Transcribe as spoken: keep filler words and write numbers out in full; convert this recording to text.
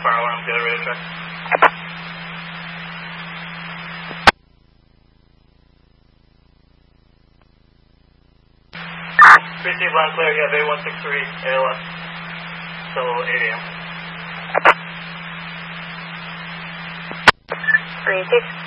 fire alarm, get a radio check. Receive line clear, you have A one six three A L S, till eight A M three six.